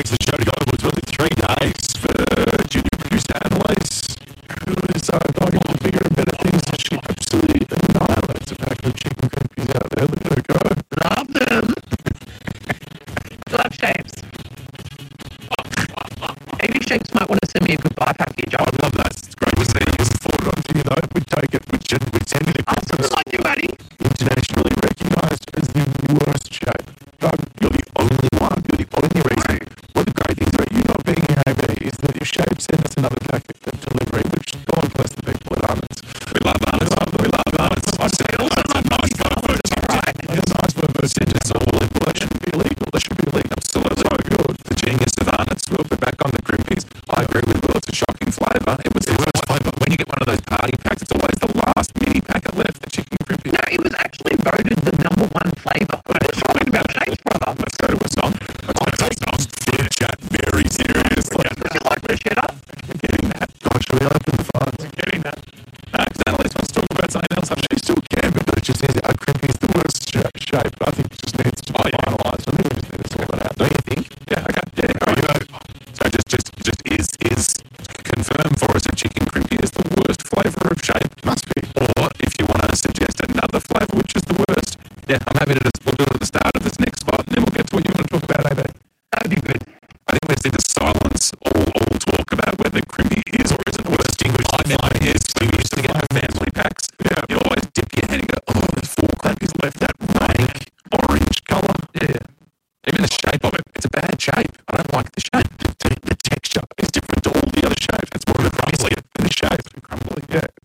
the show to go? Was it 3 days for junior producer Annalise? Who is going on bigger and better things? She absolutely annihilates a pack of chicken crimpies out there. Look at her go. Love them. Love shapes. Maybe Shapes might want to send me a goodbye package. I love that. It's great to see you. Forward on to you, though. We'd take it. We'd send it. It's like you, buddy. Internationally recognised as the worst shape. Doug, you're the only one. You're the only reason. One of the great things about you not being here, AB, is that your shape sent us another packet of delivery, which God bless the people at Arnott's. We love Arnott's. We love Arnott's. I say also love nice photos. Right. It's nice photos. Send us all. Well, that shouldn't be illegal. That should be illegal. Absolutely. So good. The genius of Arnott's. We'll be back on the crimpies. I agree with Will. It's a shocking flavour. It was the worst flavour. When you get one of those party packs, it's always the last mini packet left, the chicken crimpy. No, it was actually voted the number one flavour. We're talking about Shapes, brother. Let's go to a song. Food chat very seriously. Would you like to shut up? Getting that. God, should we open the phones? Getting that. Because Annalise wants to talk about something else. She still can, but it just says our crimpy is the worst shape. I think it just needs to be finalised. I think we just need to sort that out. Don't you think? Yeah, okay. Yeah, so just is confirm for us that chicken crimpy is the worst flavour of shape. Must be. Or if you want to suggest another flavour which is the worst, yeah, I'm happy to just we'll do it at the start of this next spot, and then we'll get to what you want to talk about, AB. That'd be good. I think we just need to silence all talk about whether crimpy is or isn't the worst. Yes, we used to get the family packs. Yeah. You always dip your head and go, oh, there's 4 crimpies left. That rank orange colour. Yeah. Even the shape of it, it's a bad shape. I don't like the shape. The texture is different to all the other shapes. It's more of a crumbly. The shape is crumbly, yeah.